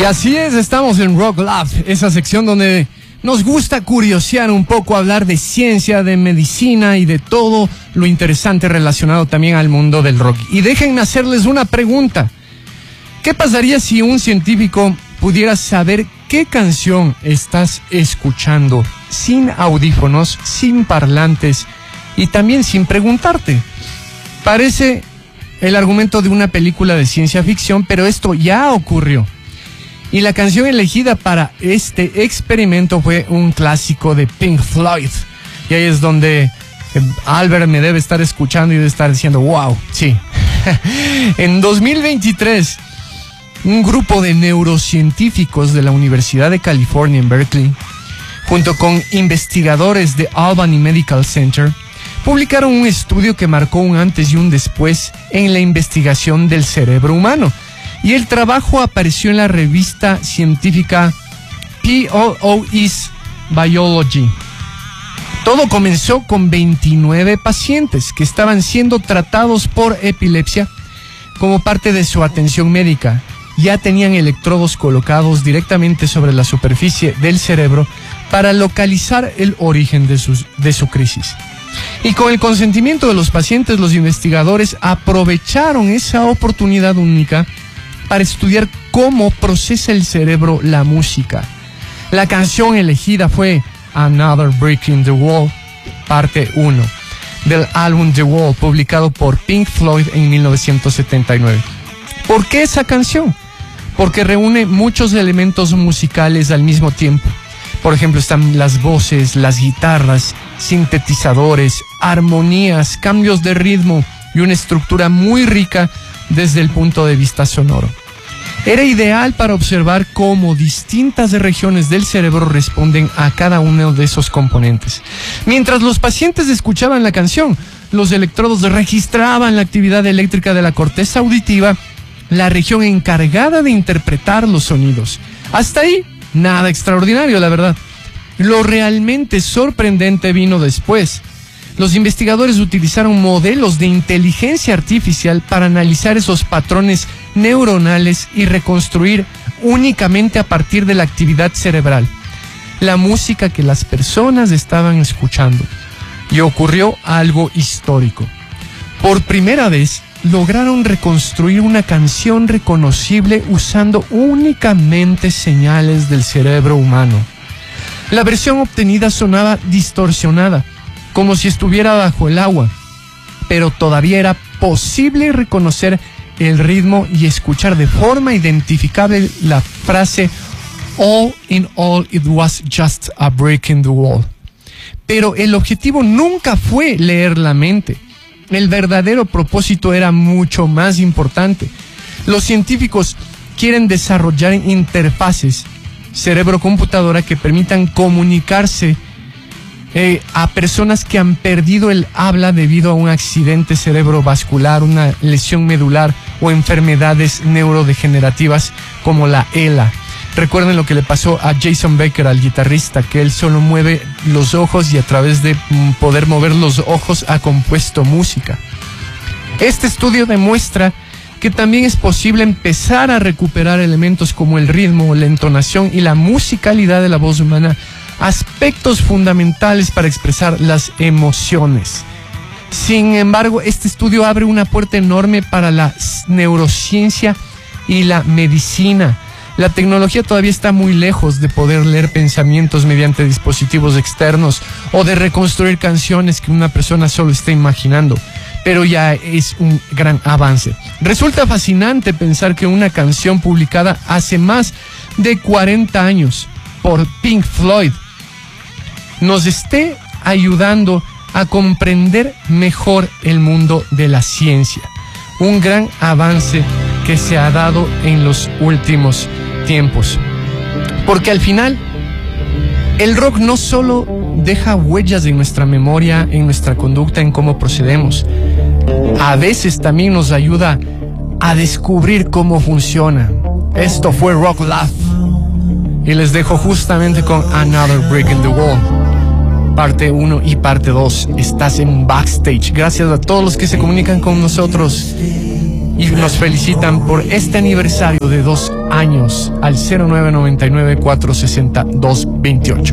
así es, estamos en Rock Lab, esa sección donde nos gusta curiosear un poco, hablar de ciencia, de medicina y de todo lo interesante relacionado también al mundo del rock. Y déjenme hacerles una pregunta. ¿Qué pasaría si un científico pudiera saber qué canción estás escuchando sin audífonos, sin parlantes y también sin preguntarte? Parece el argumento de una película de ciencia ficción, pero esto ya ocurrió. Y la canción elegida para este experimento fue un clásico de Pink Floyd. Y ahí es donde Albert me debe estar escuchando y debe estar diciendo, wow, sí. En 2023, un grupo de neurocientíficos de la Universidad de California en Berkeley, junto con investigadores de Albany Medical Center, publicaron un estudio que marcó un antes y un después en la investigación del cerebro humano. Y el trabajo apareció en la revista científica PLOS Biology. Todo comenzó con 29 pacientes que estaban siendo tratados por epilepsia como parte de su atención médica. Ya tenían electrodos colocados directamente sobre la superficie del cerebro para localizar el origen de su crisis. Y con el consentimiento de los pacientes, los investigadores aprovecharon esa oportunidad única para estudiar cómo procesa el cerebro la música. La canción elegida fue Another Brick in the Wall, parte 1, del álbum The Wall, publicado por Pink Floyd en 1979. ¿Por qué esa canción? Porque reúne muchos elementos musicales al mismo tiempo. Por ejemplo, están las voces, las guitarras, sintetizadores, armonías, cambios de ritmo y una estructura muy rica desde el punto de vista sonoro. Era ideal para observar cómo distintas regiones del cerebro responden a cada uno de esos componentes. Mientras los pacientes escuchaban la canción, los electrodos registraban la actividad eléctrica de la corteza auditiva, la región encargada de interpretar los sonidos. Hasta ahí, nada extraordinario, la verdad. Lo realmente sorprendente vino después. Los investigadores utilizaron modelos de inteligencia artificial para analizar esos patrones neuronales y reconstruir únicamente a partir de la actividad cerebral la música que las personas estaban escuchando. Y ocurrió algo histórico. Por primera vez, lograron reconstruir una canción reconocible usando únicamente señales del cerebro humano. La versión obtenida sonaba distorsionada, como si estuviera bajo el agua, pero todavía era posible reconocer el ritmo y escuchar de forma identificable la frase "All in all, it was just a break in the wall". Pero el objetivo nunca fue leer la mente. El verdadero propósito era mucho más importante. Los científicos quieren desarrollar interfaces cerebro-computadora que permitan comunicarse a personas que han perdido el habla debido a un accidente cerebrovascular, una lesión medular o enfermedades neurodegenerativas como la ELA. Recuerden lo que le pasó a Jason Becker, al guitarrista, que él solo mueve los ojos y a través de poder mover los ojos ha compuesto música. Este estudio demuestra que también es posible empezar a recuperar elementos como el ritmo, la entonación y la musicalidad de la voz humana, aspectos fundamentales para expresar las emociones. Sin embargo, este estudio abre una puerta enorme para la neurociencia y la medicina. La tecnología todavía está muy lejos de poder leer pensamientos mediante dispositivos externos o de reconstruir canciones que una persona solo está imaginando, pero ya es un gran avance. Resulta fascinante pensar que una canción publicada hace más de 40 años por Pink Floyd nos esté ayudando a comprender mejor el mundo de la ciencia. Un gran avance que se ha dado en los últimos tiempos. Porque al final, el rock no solo deja huellas en nuestra memoria, en nuestra conducta, en cómo procedemos. A veces también nos ayuda a descubrir cómo funciona. Esto fue Rock Lab. Y les dejo justamente con Another Brick in the Wall. Parte 1 y parte 2. Estás en Backstage. Gracias a todos los que se comunican con nosotros. y nos felicitan por este aniversario de 2 años al 0999-460-228.